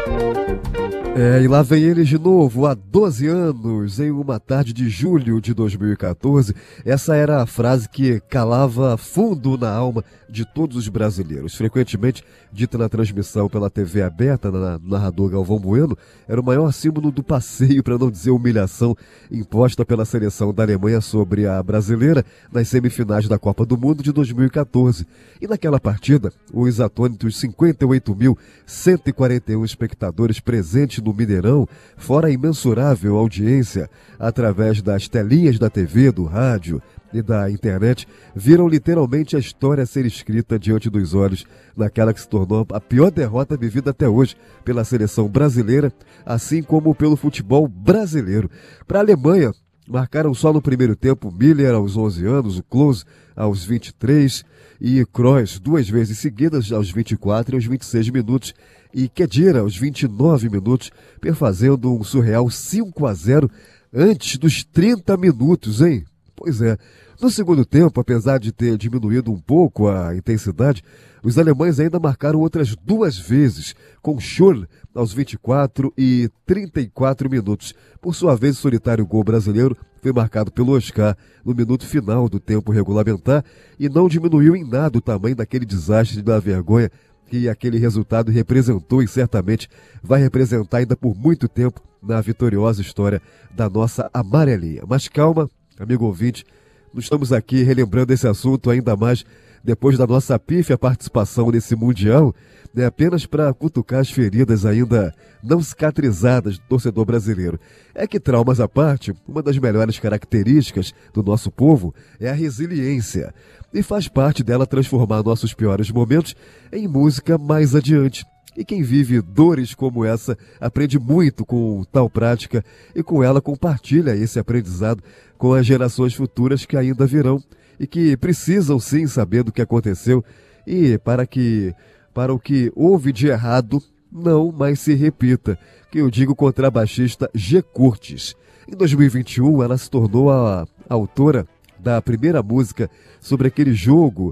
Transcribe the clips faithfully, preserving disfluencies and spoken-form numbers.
É, e lá vem eles de novo, há doze anos, em uma tarde de julho de dois mil e quatorze. Essa era a frase que calava fundo na alma de todos os brasileiros. Frequentemente dita na transmissão pela T V aberta, na narrador Galvão Bueno, era o maior símbolo do passeio, para não dizer humilhação, imposta pela seleção da Alemanha sobre a brasileira nas semifinais da Copa do Mundo de dois mil e quatorze. E naquela partida, os atônitos cinquenta e oito mil cento e quarenta e um espectadores presentes no Mineirão, fora a imensurável audiência através das telinhas da T V, do rádio e da internet, viram literalmente a história a ser escrita diante dos olhos naquela que se tornou a pior derrota vivida até hoje pela seleção brasileira, assim como pelo futebol brasileiro. Para a Alemanha, marcaram só no primeiro tempo Miller aos onze anos, o Klose aos vinte e três e Kroos duas vezes seguidas aos vinte e quatro e aos vinte e seis minutos e Khedira aos vinte e nove minutos, perfazendo um surreal cinco a zero antes dos trinta minutos, hein? Pois é. No segundo tempo, apesar de ter diminuído um pouco a intensidade, os alemães ainda marcaram outras duas vezes, com Scholl aos vinte e quatro e trinta e quatro minutos. Por sua vez, o solitário gol brasileiro foi marcado pelo Oscar no minuto final do tempo regulamentar e não diminuiu em nada o tamanho daquele desastre da vergonha que aquele resultado representou e certamente vai representar ainda por muito tempo na vitoriosa história da nossa amarelinha. Mas calma, amigo ouvinte, não estamos aqui relembrando esse assunto ainda mais depois da nossa pífia participação nesse Mundial, né, apenas para cutucar as feridas ainda não cicatrizadas do torcedor brasileiro. É que, traumas à parte, uma das melhores características do nosso povo é a resiliência, e faz parte dela transformar nossos piores momentos em música mais adiante. E quem vive dores como essa aprende muito com tal prática e com ela compartilha esse aprendizado com as gerações futuras que ainda virão e que precisam sim saber do que aconteceu e para que para o que houve de errado não mais se repita, que eu digo contrabaixista G. Curtis. Em dois mil e vinte e um ela se tornou a autora da primeira música sobre aquele jogo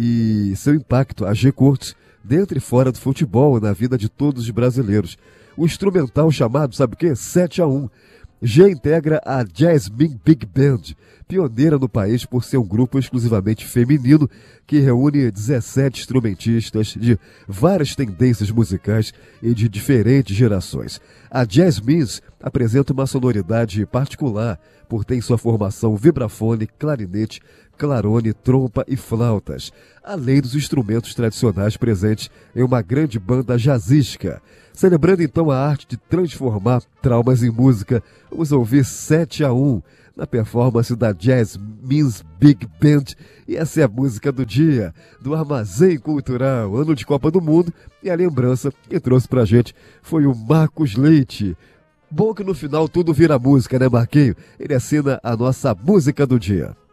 e seu impacto, a G. Curtis, dentro e fora do futebol, na vida de todos os brasileiros. O instrumental chamado, sabe o quê? sete a um. G integra a Jasmine Big Band, pioneira no país por ser um grupo exclusivamente feminino que reúne dezessete instrumentistas de várias tendências musicais e de diferentes gerações. A Jasmines apresenta uma sonoridade particular por ter em sua formação vibrafone, clarinete, clarone, trompa e flautas, além dos instrumentos tradicionais presentes em uma grande banda jazzística. Celebrando então a arte de transformar traumas em música, vamos ouvir sete a um na performance da Jasmine's Big Band. E essa é a música do dia, do Armazém Cultural, ano de Copa do Mundo, e a lembrança que trouxe pra gente foi o Marcos Leite. Bom que no final tudo vira música, né, Marquinho? Ele assina a nossa música do dia.